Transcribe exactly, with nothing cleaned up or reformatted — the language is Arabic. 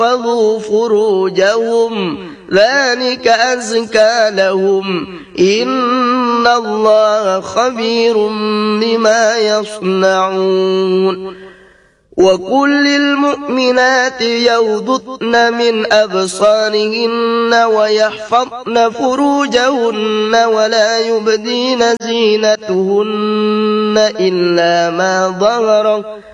وَاحْفَظُوا فُرُوجَهُمْ ذَلِكَ أَزْكَىٰ لَهُمْ إِنَّ اللَّهَ خَبِيرٌ بِمَا يَصْنَعُونَ وَقُل لِّلْمُؤْمِنَاتِ يَغْضُضْنَ مِنْ أَبْصَارِهِنَّ وَيَحْفَظْنَ فُرُوجَهُنَّ وَلَا يُبْدِينَ زِينَتَهُنَّ إِلَّا مَا ظَهَرَ